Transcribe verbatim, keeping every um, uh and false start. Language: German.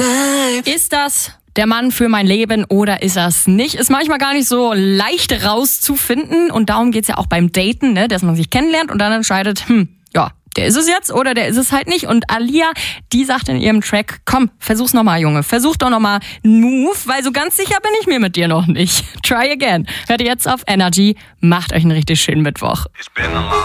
Ist das der Mann für mein Leben oder ist das nicht? Ist manchmal gar nicht so leicht rauszufinden und darum geht's ja auch beim Daten, ne, dass man sich kennenlernt und dann entscheidet, hm, ja, der ist es jetzt oder der ist es halt nicht. Und Alia, die sagt in ihrem Track, komm, versuch's nochmal, Junge, versuch doch nochmal einen Move, weil so ganz sicher bin ich mir mit dir noch nicht. Try again. Hört ihr jetzt auf Energy, macht euch einen richtig schönen Mittwoch. Ich bin